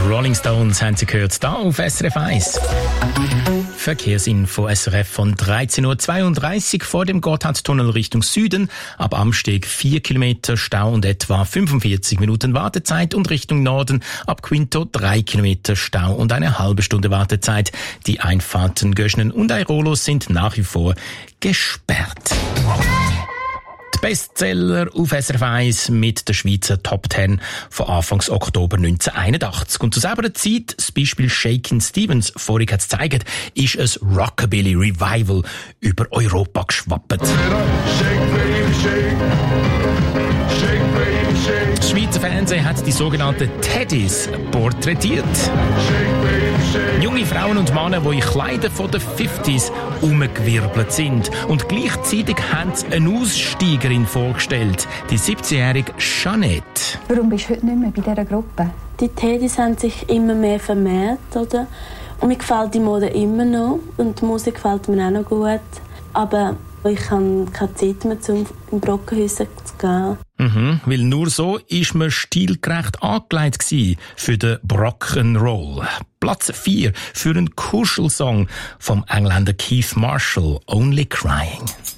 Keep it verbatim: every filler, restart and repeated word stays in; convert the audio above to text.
Rolling Stones haben Sie gehört, da auf S R F eins. Verkehrsinfo S R F von dreizehn Uhr zweiunddreißig vor dem Gotthardtunnel Richtung Süden. Ab Amsteg vier Kilometer Stau und etwa fünfundvierzig Minuten Wartezeit und Richtung Norden ab Quinto drei Kilometer Stau und eine halbe Stunde Wartezeit. Die Einfahrten Göschnen und Airolo sind nach wie vor gesperrt. Die Bestseller auf S R F eins mit der Schweizer Top Ten von Anfangs Oktober neunzehnhunderteinundachtzig. Und zu selber Zeit, das Beispiel Shakin' Stevens, vorhin hat es gezeigt, ist ein Rockabilly Revival über Europa geschwappt. Das Schweizer Fernsehen hat die sogenannten Teddys porträtiert. Junge Frauen und Männer, die in Kleidern von den fünfziger umgewirbelt sind. Und gleichzeitig haben sie eine Aussteigerin vorgestellt, die siebzehnjährige Jeanette. Warum bist du heute nicht mehr bei dieser Gruppe? Die Teddys haben sich immer mehr vermehrt, oder? Und mir gefällt die Mode immer noch und die Musik gefällt mir auch noch gut. Aber ich habe keine Zeit mehr, um in Brockenhäuser zu gehen. Mhm, weil nur so ist man stilgerecht angelegt gewesen für den Rock'n'Roll. Platz vier für einen Kuschelsong vom Engländer Keith Marshall, Only Crying.